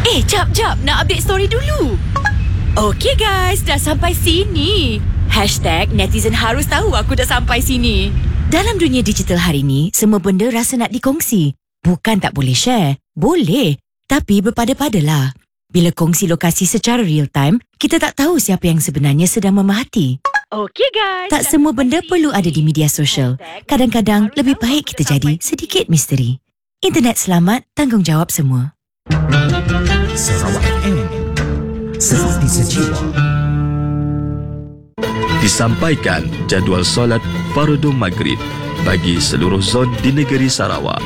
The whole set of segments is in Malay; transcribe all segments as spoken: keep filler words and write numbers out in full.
Eh, jap, jap. Nak update story dulu. Okey guys, dah sampai sini. Hashtag netizen harus tahu aku dah sampai sini. Dalam dunia digital hari ni, semua benda rasa nak dikongsi. Bukan tak boleh share. Boleh. Tapi berpada-padalah. Bila kongsi lokasi secara real time, kita tak tahu siapa yang sebenarnya sedang memerhati. Okey guys. Tak semua benda perlu ada di media sosial. Kadang-kadang lebih baik kita jadi sedikit misteri. Internet selamat, tanggungjawab semua. Sarawak F M, Seperti Sejiwa. Disampaikan jadual solat Fardu Maghrib bagi seluruh zon di negeri Sarawak.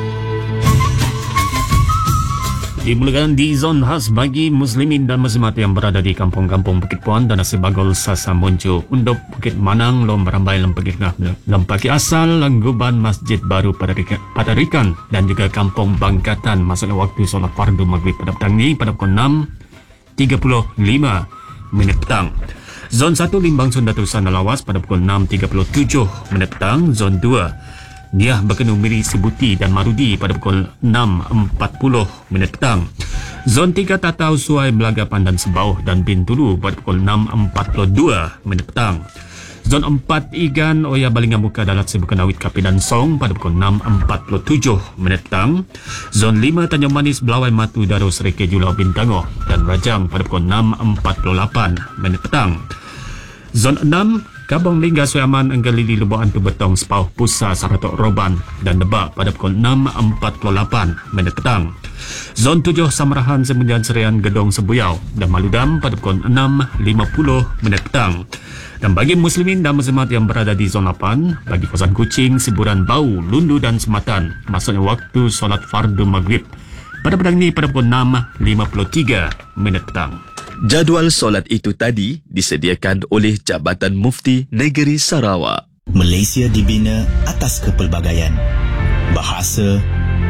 Dimulakan di zon khas bagi muslimin dan muslimat yang berada di kampung-kampung Bukit Puan dan Nasibagol Sasa Monco, Undop Bukit Manang, Lom Rambai, Lempaki Lempaki Asal, Langguban, Masjid Baru Padarikan dan juga Kampung Bangkatan. Masalah waktu solat Fardu Maghrib pada petang ini pada pukul enam tiga puluh lima minit petang. Zon satu Limbang Sunda Terusan Lawas pada pukul enam tiga puluh tujuh minit petang. Zon dua Niah Bekenu Miri Sibuti dan Marudi pada pukul enam empat puluh minit petang. Zon tiga Tatau Suai Belaga Pandan Sebauh dan Bintulu pada pukul enam empat puluh dua minit petang. Zon empat Igan Oya Balingamuka Dalat Sibukanawit Kapi dan Song pada pukul enam empat puluh tujuh minit petang. Zon lima Tanjung Manis Belawai Matu Daro Sereke Julau Bintangoh dan Rajang pada pukul enam empat puluh lapan minit petang. Zon enam Kabong Lingga Suyaman Enggalili Lubuk Antu Betong Sepauh Pusa Saratok Roban dan Debak pada pukul enam empat puluh lapan minit petang. Zon tujuh Samarahan Semenjan Serian Gedong Sebuyau dan Maludam pada pukul enam lima puluh minit petang. Dan bagi muslimin dan muslimat yang berada di zon lapan, bagi kawasan Kuching, Siburan, Bau, Lundu dan Sematan, maksudnya waktu solat Fardu Maghrib pada petang ini pada pukul enam lima puluh tiga minit petang. Jadual solat itu tadi disediakan oleh Jabatan Mufti Negeri Sarawak. Malaysia dibina atas kepelbagaian bahasa,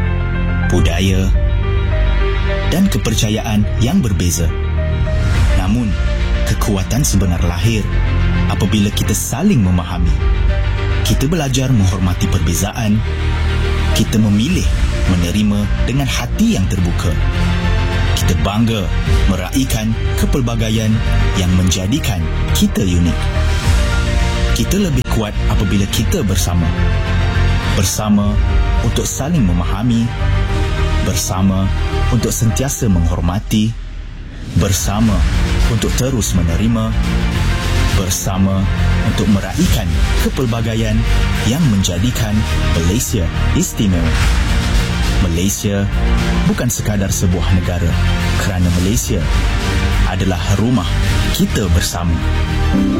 budaya dan kepercayaan yang berbeza. Namun, kekuatan sebenar lahir apabila kita saling memahami. Kita belajar menghormati perbezaan. Kita memilih menerima dengan hati yang terbuka. Kita bangga meraihkan kepelbagaian yang menjadikan kita unik. Kita lebih kuat apabila kita bersama. Bersama untuk saling memahami. Bersama untuk sentiasa menghormati. Bersama untuk terus menerima. Bersama untuk meraihkan kepelbagaian yang menjadikan Malaysia istimewa. Malaysia bukan sekadar sebuah negara, kerana Malaysia adalah rumah kita bersama.